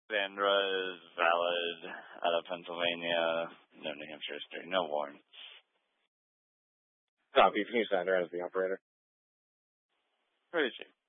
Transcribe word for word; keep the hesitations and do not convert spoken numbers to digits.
Sandra is valid out of Pennsylvania. No New Hampshire history. No warrants. Copy. Can you Sandra as the operator? Where is she?